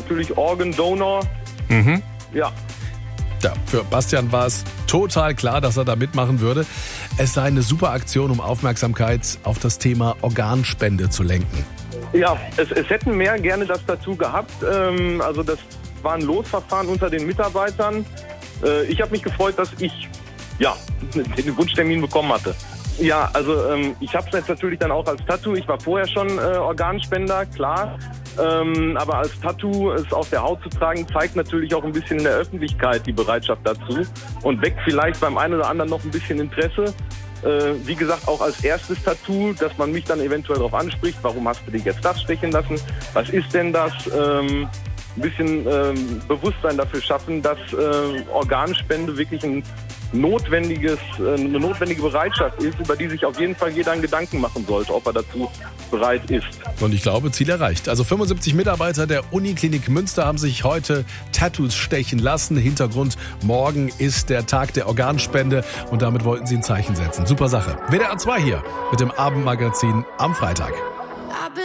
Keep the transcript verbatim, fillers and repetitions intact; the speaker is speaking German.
natürlich Organ Donor. Mhm. Ja. Ja, für Bastian war es total klar, dass er da mitmachen würde. Es sei eine super Aktion, um Aufmerksamkeit auf das Thema Organspende zu lenken. Ja, es, es hätten mehr gerne das dazu gehabt. Ähm, also das war ein Losverfahren unter den Mitarbeitern. Äh, ich habe mich gefreut, dass ich ja, den Wunschtermin bekommen hatte. Ja, also ähm, ich habe es jetzt natürlich dann auch als Tattoo. Ich war vorher schon äh, Organspender, klar. Ähm, aber als Tattoo es auf der Haut zu tragen, zeigt natürlich auch ein bisschen in der Öffentlichkeit die Bereitschaft dazu und weckt vielleicht beim einen oder anderen noch ein bisschen Interesse. Äh, wie gesagt, auch als erstes Tattoo, dass man mich dann eventuell darauf anspricht, warum hast du dir jetzt das stechen lassen? Was ist denn das? Ähm, ein bisschen ähm, Bewusstsein dafür schaffen, dass äh, Organspende wirklich ein notwendiges, äh, eine notwendige Bereitschaft ist, über die sich auf jeden Fall jeder einen Gedanken machen sollte, ob er dazu bereit ist. Und ich glaube, Ziel erreicht. Also fünfundsiebzig Mitarbeiter der Uniklinik Münster haben sich heute Tattoos stechen lassen. Hintergrund, morgen ist der Tag der Organspende und damit wollten sie ein Zeichen setzen. Super Sache. W D R zwei hier mit dem Abendmagazin am Freitag.